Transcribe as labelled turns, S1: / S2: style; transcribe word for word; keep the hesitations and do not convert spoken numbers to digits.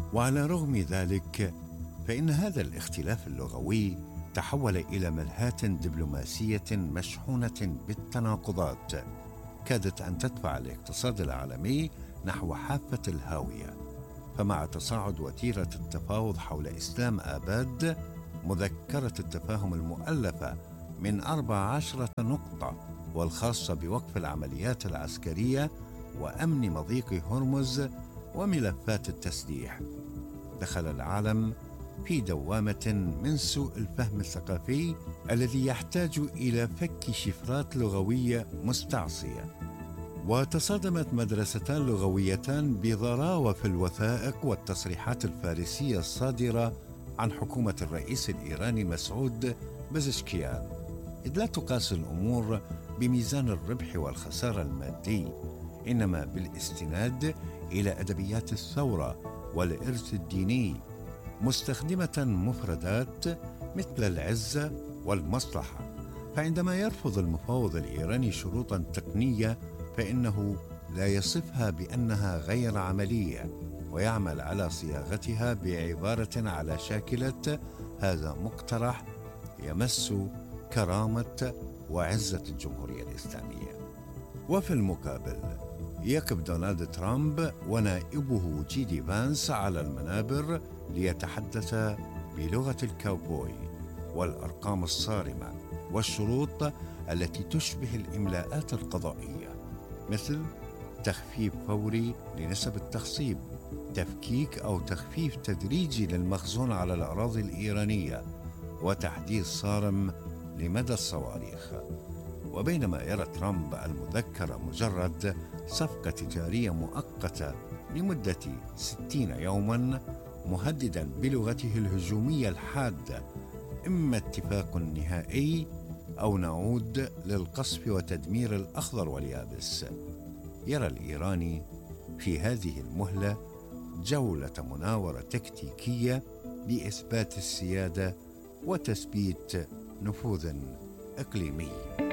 S1: وعلى رغم ذلك فإن هذا الاختلاف اللغوي تحول إلى ملهاة دبلوماسية مشحونة بالتناقضات كادت أن تدفع الاقتصاد العالمي نحو حافة الهاوية. فمع تصاعد وتيرة التفاوض حول إسلام آباد، مذكرة التفاهم المؤلفة من أربع عشرة نقطة والخاصة بوقف العمليات العسكرية وأمن مضيق هرمز وملفات التسليح، دخل العالم في دوامة من سوء الفهم الثقافي الذي يحتاج إلى فك شفرات لغوية مستعصية. وتصادمت مدرستان لغويتان بضراوة في الوثائق والتصريحات الفارسية الصادرة عن حكومة الرئيس الإيراني مسعود بزشكيان، إذ لا تقاس الأمور بميزان الربح والخسارة المادي، إنما بالاستناد إلى أدبيات الثورة والإرث الديني، مستخدمة مفردات مثل العزة والمصلحة. فعندما يرفض المفاوض الإيراني شروطا تقنية فإنه لا يصفها بأنها غير عملية، ويعمل على صياغتها بعبارة على شاكلة هذا مقترح يمس كرامة وعزة الجمهورية الإسلامية. وفي المقابل يقف دونالد ترامب ونائبه جي دي فانس على المنابر ليتحدث بلغة الكاوبوي والأرقام الصارمة والشروط التي تشبه الإملاءات القضائية، مثل تخفيف فوري لنسب التخصيب، تفكيك أو تخفيف تدريجي للمخزون على الأراضي الإيرانية، وتحديث صارم لمدى الصواريخ. وبينما يرى ترامب المذكرة مجرد صفقة تجارية مؤقتة لمدة ستين يوما، مهددا بلغته الهجومية الحادة إما اتفاق نهائي أو نعود للقصف وتدمير الأخضر واليابس، يرى الإيراني في هذه المهلة جولة مناورة تكتيكية لإثبات السيادة وتثبيت نفوذ إقليمي.